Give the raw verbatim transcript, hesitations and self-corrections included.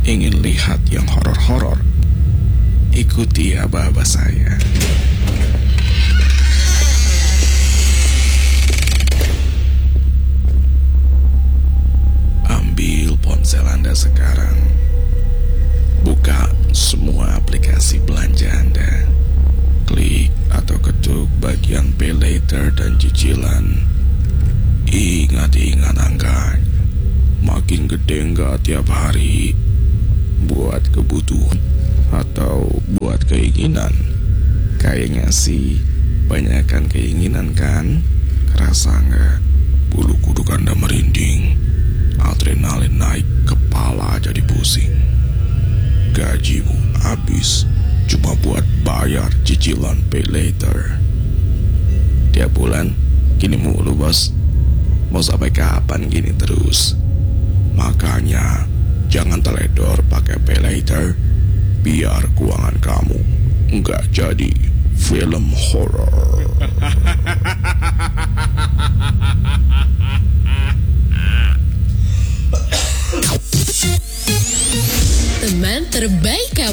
Ingin lihat yang horor-horor? Ikuti aba-aba saya. Ambil ponsel Anda sekarang. Buka semua aplikasi belanja Anda. Klik atau ketuk bagian pay later dan cicilan. Ingat-ingat angka. Makin gede nggak tiap hari. Buat kebutuhan atau buat keinginan? Kayaknya sih banyakkan keinginan kan? Kerasa nggak bulu kuduk Anda merinding? Adrenalin naik, kepala jadi pusing. Gajimu habis cuma buat bayar cicilan pay later. Tiap bulan gini mulu bos. Mau sampai kapan gini terus? Makanya jangan teledor pakai pay later, biar keuangan kamu nggak jadi film horor. Teman terbaik kamu.